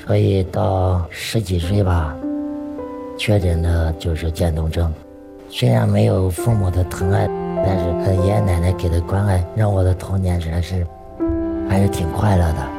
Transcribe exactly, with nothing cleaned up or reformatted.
所以到十几岁吧，确诊的就是渐冻症。虽然没有父母的疼爱，但是爷爷奶奶给的关爱，让我的童年真的是还是挺快乐的。